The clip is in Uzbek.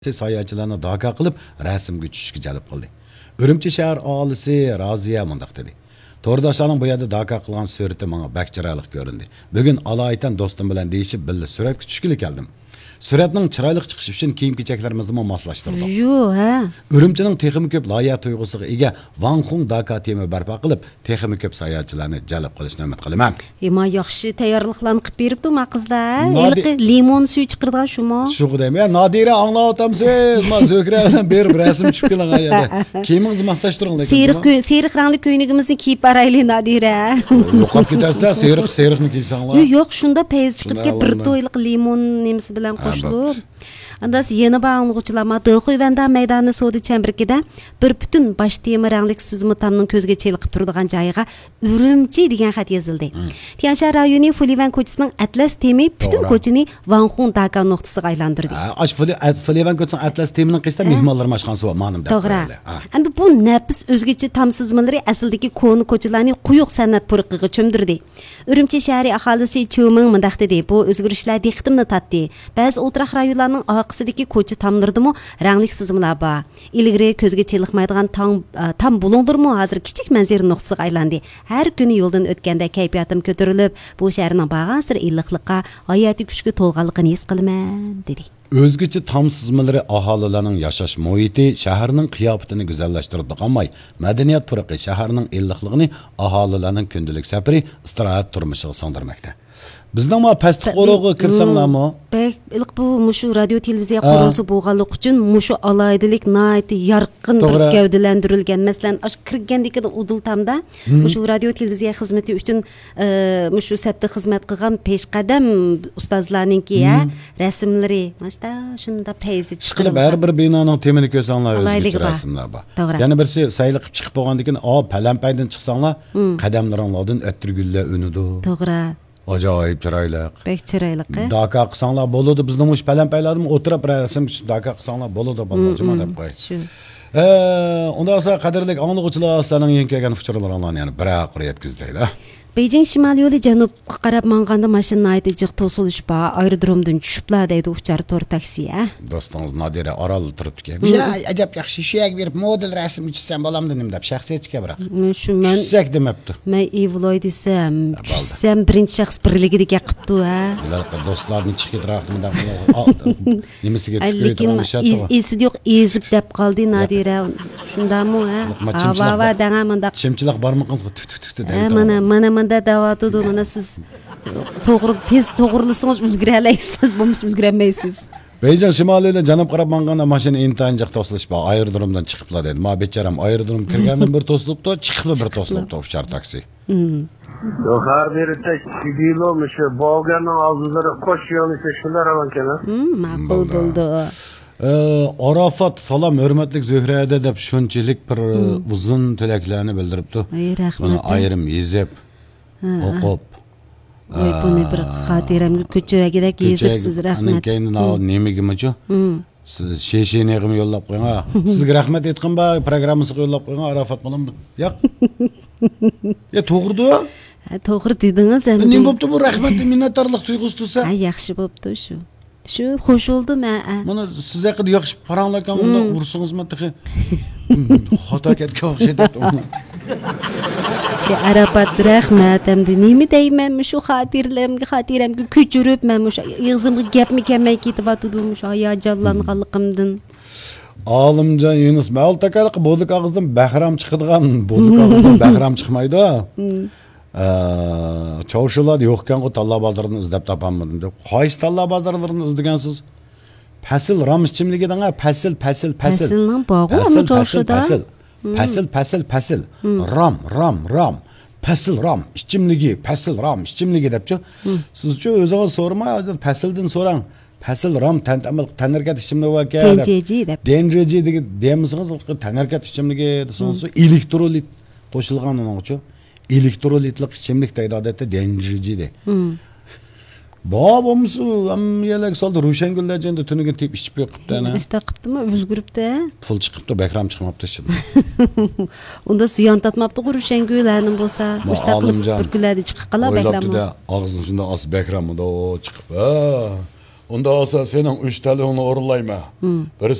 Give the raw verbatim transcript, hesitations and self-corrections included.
sayohatchilarni doka qilib rasmga tushishga jalb qildi. Urumchi shahar aholisi Roziya mundaq dedi. To'rdoshlarning bu yerda doka qilgan surati menga bakchiralik ko'rindi. Bugun alaytan do'stim bilan deyishib birga suratga tushgili keldim. Suratning chiroyli chiqishi uchun kiyim-kechaklarimizni moslashtirdik. Yo'q, ha. Urumchining texnik ko'p loyiha tuyg'usiga ega Wang Hong doka temi barpo qilib, texnik ko'p sayohatchilarni jalb qilishni umid qilaman. Ema yaxshi tayyorliklarni qilib beribdi ma qizlar. Eliqi limon suvi chiqirgan shumi? Shu deyman. Ya Nodira anglayotamsiz. Men Zokra bilan berib rasm tushib kelgan yerda. Kiyimingizni moslashtiring lekin. Seriq seriq rangli ko'ynigimizni kiyib boraylik Nodira. Yo'qolib ketasizlar, seriq seriqni kiysanglar. Yo'q, shunda payz chiqib kelib bir to'yliq limon nemisi bilan qo'shilib. Andas yana bağımlıqçılarma Dıxuy Vanda meydanı soğudu çembrikide bir bütün baş temi ranglik sizmi tamның көзге çeliqib turduğan jayıga Ürümçi degan xat yazıldı. Tiansha rayoni Fulivan ko'chasining Atlas temi bütün ko'chani Wang Hong doka nuqtasiga aylantirdi. Ash Fulivan ko'chasining Atlas temining qisda mehmonlar mashxonasi bor ma'lum deb. To'g'ri. Endi bu nafis o'zgacha tamsizmalari asldagi ko'ni ko'chalarni quyuq san'at puriqiga cho'mdirdi. Ürümçi shahri aholisi cho'ming mundaq dedi. Bu o'zgarishlar diqqatimni tatdi. Ba'zi o'tiraq rayonlarning Qısidagi ko'cha tamlardimi ranglik sizimlar bor. Ilgari ko'zga cheliqmaydigan tam tam bulungdirmi hozir kichik manzara nuqtasiga aylandi. Har kuni yo'ldan o'tganda kayfiyatim ko'tarilib, bu shaharning bag'an sir illiqlikqa, hayotiy kuchga to'lganligini his qilaman dedi. O'zgacha tam sizmalari aholilarning yashash muhiti shaharning qiyofatini go'zallashtirib qolmay, madaniyat puriqi shaharning illiqligini aholilarning kundalik safari istirohat turmushiga singdirmoqda. Bizning ma pastki qo'rg'iga kirsanglarmi? Bek, ilq bu mushu radio televiziya qo'rg'isi bo'lganlik uchun mushu alaydilik nihoyat yorqin bir gavdalantirilgan. Masalan, ash kirgandikida udultamda mushu radio televiziya xizmati uchun mushu sabta xizmat qilgan peshqadam ustozlarningki ya rasmlari, mana shunda payzi chiqilib har bir binoning temini ko'rsanglar o'zgacha rasmlar bor. Yana birsi sayliqib chiqib bo'lgandan o palampaydan chiqsanglar, qadamlaringlardan attirgullar unidi. To'g'ri. Ajoyib chiroyli. Bek chiroyli. Doka qilsanglar bo'ladi. Bizning o'sha palampaylarni o'tirib rasm doka qilsanglar bo'ladi bolalarga deb qo'y. Shu. Eh, unda esa qadrli anglovchilar sizlarning yankagan fikrlaringlarni yana bir-bir yetkazinglar. Beijing shimol yo'li janubga qarab manganda mashina aytib jiq to'silish bor. Aerodromdan tushiblar deydi uchar to'r taksi, ha. Do'stingiz Nodira orolda turibdi. Ya, ajab yaxshi shu yak berib model rasm tushsam bo'lamdi nim deb shaxsiyatga biroq. Men shu men tushsak demabdi. Men evloy desam, tushsam birinchi shaxs birligidagi qilibdi, ha. Do'stlarni chiqib ketiraqmi deb. Nimasiga tushib Lekin esida yo'q, ezib deb qoldi Nodira. Shundami, ha? Va va danamanda. Chimchilik barmoqingizga tut tut tut deydi. Mana mana Manda davatudu mana siz to'g'ri tez to'g'rilisingiz ulgura olasiz, bo'lmasa ulgurmaysiz. Beijing shimolida janub qarab manganda mashina intayin jiq to'silish bor. Aerodromdan chiqiblar dedi. Ma becharam aerodrom kirgandan bir to'silibdi, chiqibdi bir to'silibdi uchar taksi. Yo'q, har birida kilometr bo'lganning oldilari qo'sh yo'lni shular ekan. Ma'qul bo'ldi. Arafat salom hurmatli Zuhrada deb shunchalik bir uzun tilaklarni bildiribdi. Buni ayrim yezib o'qib. Voy buni bir xotiramga ko'chiragidek yezibsiz, rahmat. Keyin nimigacha? Siz sheshenig'im yo'llab qo'ying. Sizga rahmat aytqin ba, programmasiga yo'llab qo'ying Arafat bilan. Yo'q. Ya to'g'ri-ku? Ha, to'g'ri dedingiz ham. Nima bo'pti bu rahmat minnatdorlik tuyg'usi tursa? Ha, yaxshi bo'pti shu. Shu qo'shildi men. Mana siz haqida yaxshi paranglarkan unda ursingizmi tiqi. Xato ketgan o'xshaydi. Ya Arafat rahmat, endi nima deyman, shu xotirlarimga, xotiramga ko'chirib, men shu ig'zimga gapmi kelmay ketyapti-dim, shu hayajonlanganligimdan. Olimjon Yunus mal takaliq bo'lik og'izdan bahram chiqadigan, bo'lik og'izdan bahram chiqmaydi. Çavuşlar yo'qkan o talla bozorlarini izlab topamdim deb. Qaysi talla bozorlarini izlagansiz? Pasil ram ichimligidan pasil pasil pasil. Pasilning bog'i çavuşda. Pasil pasil pasil pasil. Ram ram ram. Pasil ram ichimligi, pasil ram ichimligi debchi. Sizchi o'zingiz so'rma, pasildan so'rang. Pasil ram tantamal tanarkat ichimligi va kerak. Denjeji deb. Denjeji degan demisiz tanarkat ichimligi desangiz elektrolit qo'shilgan uning elektrolitlik ichimlik deydi odatda denjiji. Babamsı am yelak soldi Ro'shangullarjanda tuniga tep ichib qo'yibdi ana. Ishda qiptimi, ulguribdi. Pul chiqibdi, Bakram chiqmabdi ichida. Unda ziyon tatmabdi Ro'shangullarning bo'lsa, o'shda qilib bir kunlarda chiqib qolar Bakram. O'ylabdi-da, og'zini shunda os Bakramda chiqib, Unda olsa senin üç talığını orlayma. Bir